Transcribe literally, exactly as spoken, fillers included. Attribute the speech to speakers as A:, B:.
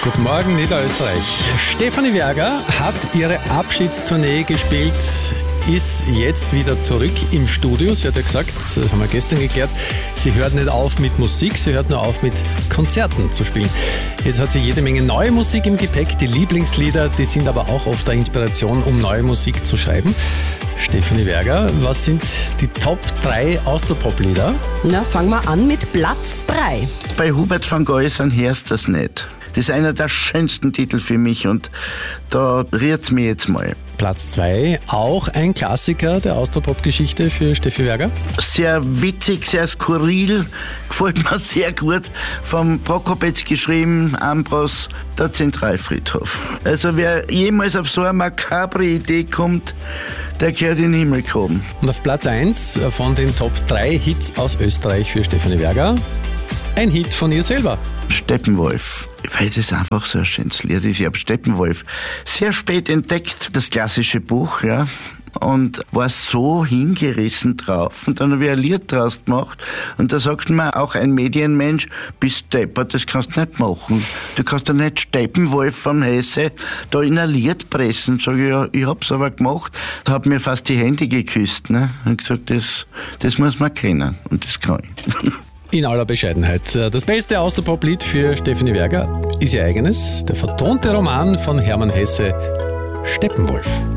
A: Guten Morgen, Niederösterreich. Stefanie Werger hat ihre Abschiedstournee gespielt, ist jetzt wieder zurück im Studio. Sie hat ja gesagt, das haben wir gestern geklärt, sie hört nicht auf mit Musik, sie hört nur auf mit Konzerten zu spielen. Jetzt hat sie jede Menge neue Musik im Gepäck. Die Lieblingslieder, die sind aber auch oft eine Inspiration, um neue Musik zu schreiben. Stefanie Werger, was sind die Top drei Austropop-Lieder?
B: Na, fangen wir an mit Platz drei.
C: Bei Hubert van Geusern hörst du das nicht. Das ist einer der schönsten Titel für mich und da rührt's mir jetzt mal.
A: Platz zwei, auch ein Klassiker der Austropop-Geschichte für Steffi Werger.
C: Sehr witzig, sehr skurril, gefällt mir sehr gut. Vom Prokopetz geschrieben, Ambros, der Zentralfriedhof. Also wer jemals auf so eine makabre Idee kommt, der gehört in den Himmel gehoben.
A: Und auf Platz eins von den Top drei Hits aus Österreich für Stefanie Werger, ein Hit von ihr selber.
C: Steppenwolf. Weil das einfach so ein schönes Lied ist. Ich habe Steppenwolf sehr spät entdeckt, das klassische Buch, ja. Und war so hingerissen drauf. Und dann habe ich ein Lied draus gemacht. Und da sagt mir auch ein Medienmensch, bist deppert, das kannst du nicht machen. Du kannst ja nicht Steppenwolf vom Hesse da in ein Lied pressen. Sag ich, ja, ich hab's aber gemacht. Da hat mir fast die Hände geküsst, ne. Und gesagt, das, das muss man kennen. Und das kann ich.
A: In aller Bescheidenheit. Das beste Austropop-Lied für Stefanie Werger ist ihr eigenes, der vertonte Roman von Hermann Hesse, Steppenwolf.